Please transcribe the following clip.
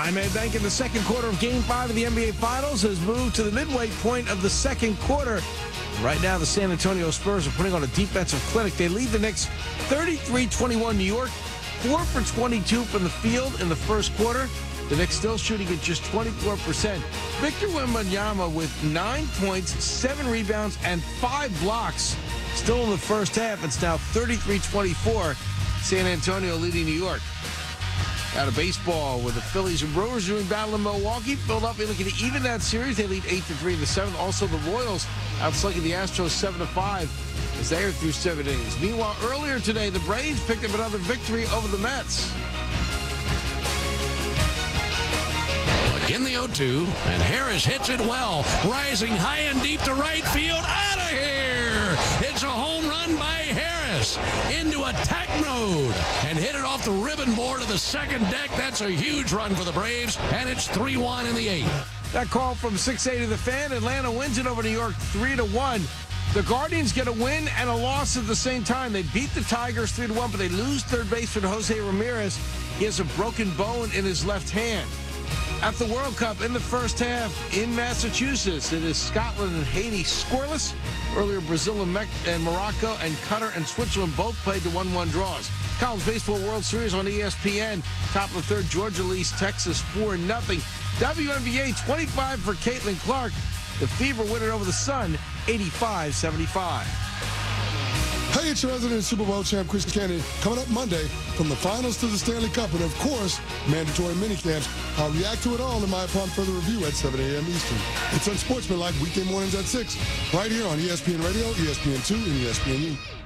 I'm Ed Bank in the second quarter of Game 5 of the NBA Finals has moved to the midway point of the second quarter. Right now, the San Antonio Spurs are putting on a defensive clinic. They lead the Knicks 33-21 New York, 4 for 22 from the field in the first quarter. The Knicks still shooting at just 24%. Victor Wembanyama with 9 points, 7 rebounds, and 5 blocks. Still in the first half, it's now 33-24. San Antonio leading New York. Out of baseball, with the Phillies and Brewers doing battle in Milwaukee. Philadelphia looking to even that series. They lead 8-3 in the seventh. Also, the Royals outslugging the Astros 7-5 as they are through 7 innings. Meanwhile, earlier today, the Braves picked up another victory over the Mets. In the 0-2, and Harris hits it well, rising high and deep to right field. Out of here! It's a home run by Harris into attack mode and hit it off the ribbon board of the second deck. That's a huge run for the Braves, and it's 3-1 in the 8th. That call from 680 The Fan. Atlanta wins it over New York 3-1. The Guardians get a win and a loss at the same time. They beat the Tigers 3-1, but they lose third baseman Jose Ramirez. He has a broken bone in his left hand. At the World Cup in the first half in Massachusetts, it is Scotland and Haiti scoreless. Earlier, Brazil and Morocco and Qatar and Switzerland both played to 1-1 draws. College Baseball World Series on ESPN. Top of the third, Georgia leads Texas 4-0. WNBA 25 for Caitlin Clark. The Fever winning over the Sun 85-75. Hey, it's your resident Super Bowl champ, Chris Kennedy. Coming up Monday, from the finals to the Stanley Cup, and of course, mandatory minicamps. I'll react to it all in my upon further review at 7 a.m. Eastern. It's Unsportsmanlike weekday mornings at 6, right here on ESPN Radio, ESPN2, and ESPNU.